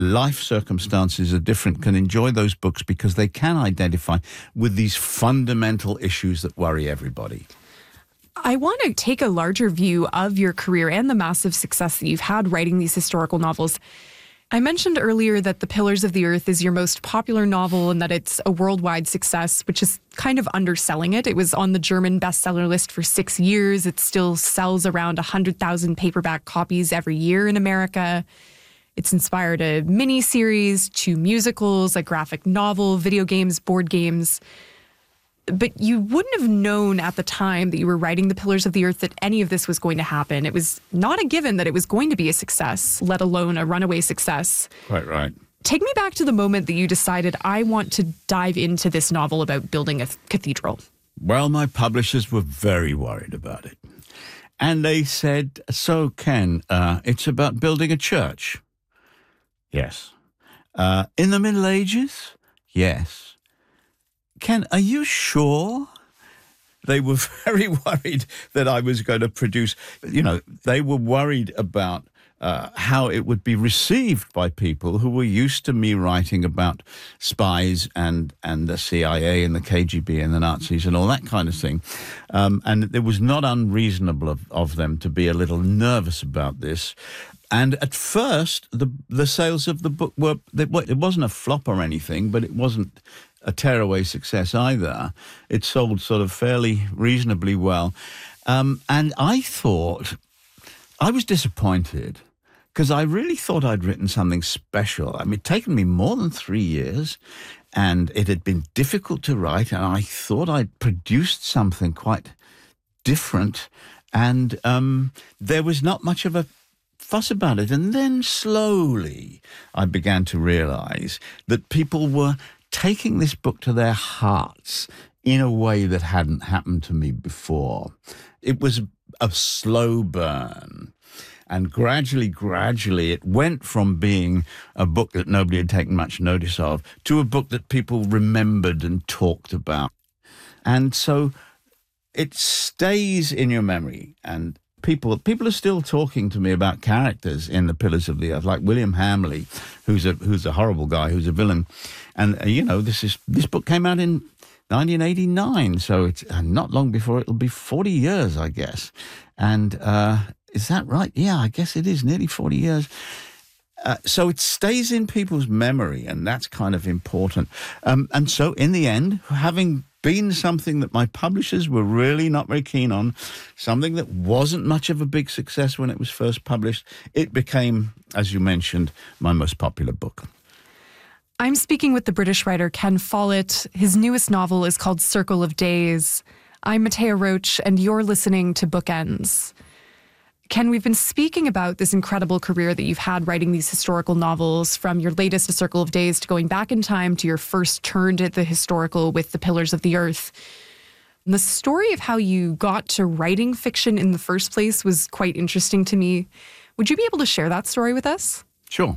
life circumstances are different can enjoy those books because they can identify with these fundamental issues that worry everybody. I want to take a larger view of your career and the massive success that you've had writing these historical novels. I mentioned earlier that The Pillars of the Earth is your most popular novel and that it's a worldwide success, which is kind of underselling it. It was on the German bestseller list for 6 years. It still sells around 100,000 paperback copies every year in America. It's inspired a mini-series, 2 musicals, a graphic novel, video games, board games. But you wouldn't have known at the time that you were writing The Pillars of the Earth that any of this was going to happen. It was not a given that it was going to be a success, let alone a runaway success. Quite right. Take me back to the moment that you decided, I want to dive into this novel about building a cathedral. Well, my publishers were very worried about it. And they said, so Ken, it's about building a church. Yes. In the Middle Ages? Yes. Ken, are you sure? They were very worried that I was going to produce, they were worried about how it would be received by people who were used to me writing about spies and the CIA and the KGB and the Nazis and all that kind of thing. And it was not unreasonable of them to be a little nervous about this. And at first, the sales of the book it wasn't a flop or anything, but it wasn't a tearaway success either. It sold sort of fairly reasonably well. And I was disappointed because I really thought I'd written something special. I mean, it'd taken me more than 3 years and it had been difficult to write. And I thought I'd produced something quite different. And there was not much of a fuss about it. And then slowly I began to realize that people were taking this book to their hearts in a way that hadn't happened to me before. It was a slow burn. And gradually, it went from being a book that nobody had taken much notice of to a book that people remembered and talked about. And so it stays in your memory. And people are still talking to me about characters in The Pillars of the Earth, like William Hamley, who's a horrible guy, who's a villain. And, this book came out in 1989, so it's not long before it'll be 40 years, I guess. And is that right? Yeah, I guess it is, nearly 40 years. So it stays in people's memory, and that's kind of important. And so in the end, having been something that my publishers were really not very keen on, something that wasn't much of a big success when it was first published, it became, as you mentioned, my most popular book. I'm speaking with the British writer Ken Follett. His newest novel is called Circle of Days. I'm Matea Roach, and you're listening to Bookends. Ken, we've been speaking about this incredible career that you've had writing these historical novels, from your latest, A Circle of Days, to going back in time to your first turn to the historical with The Pillars of the Earth. And the story of how you got to writing fiction in the first place was quite interesting to me. Would you be able to share that story with us? Sure.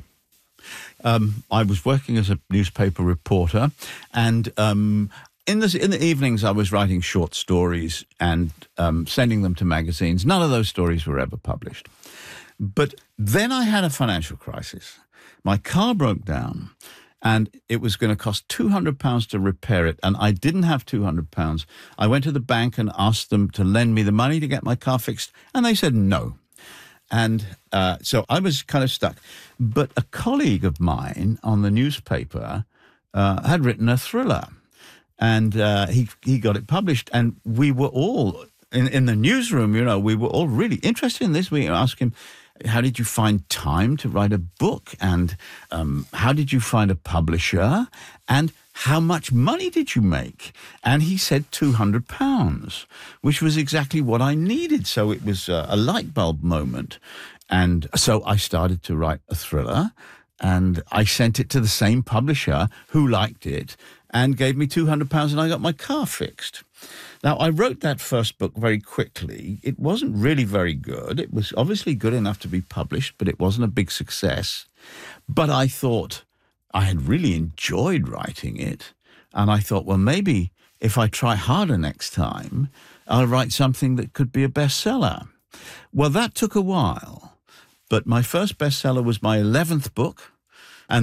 I was working as a newspaper reporter, and in the evenings, I was writing short stories and sending them to magazines. None of those stories were ever published. But then I had a financial crisis. My car broke down, and it was going to cost £200 to repair it, and I didn't have £200. I went to the bank and asked them to lend me the money to get my car fixed, and they said no. And so I was kind of stuck. But a colleague of mine on the newspaper had written a thriller. And he got it published, and we were all in the newsroom. We were all really interested in this. We asked him, "How did you find time to write a book? And how did you find a publisher? And how much money did you make?" And he said £200, which was exactly what I needed. So it was a light bulb moment, and so I started to write a thriller, and I sent it to the same publisher who liked it and gave me £200, and I got my car fixed. Now, I wrote that first book very quickly. It wasn't really very good. It was obviously good enough to be published, but it wasn't a big success. But I thought I had really enjoyed writing it, and I thought, well, maybe if I try harder next time, I'll write something that could be a bestseller. Well, that took a while, but my first bestseller was my 11th book,